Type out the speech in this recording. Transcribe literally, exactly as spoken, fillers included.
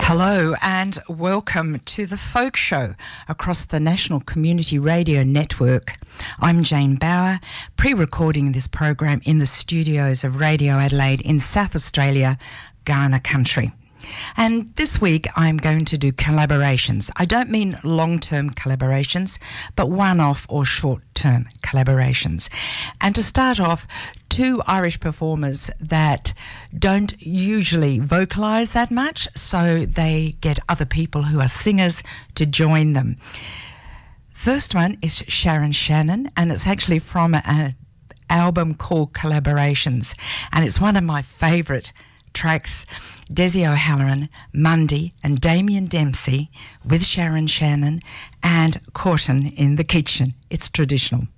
Hello and welcome to the Folk Show across the National Community Radio Network. I'm Jane Bauer, pre-recording this program in the studios of Radio Adelaide in South Australia, Kaurna country. And this week I'm going to do collaborations. I don't mean long-term collaborations, but one-off or short-term collaborations. And to start off, two Irish performers that don't usually vocalise that much, so they get other people who are singers to join them. First one is Sharon Shannon, and it's actually from an album called Collaborations, and it's one of my favourite tracks. Desi O'Halloran, Mundy and Damien Dempsey with Sharon Shannon and Courtin in the kitchen. It's traditional.